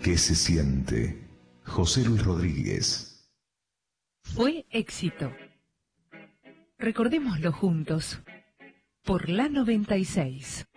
¿Qué se siente? José Luis Rodríguez. Fue éxito. Recordémoslo juntos. Por la 96.